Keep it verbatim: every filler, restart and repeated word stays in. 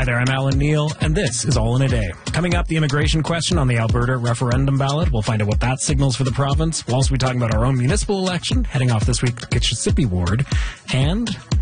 Hi there, I'm Alan Neal, and this is All in a Day. Coming up, the immigration question on the Alberta referendum ballot. We'll find out what that signals for the province. We'll also be talking about our own municipal election, heading off this week to Kitchissippi Ward. And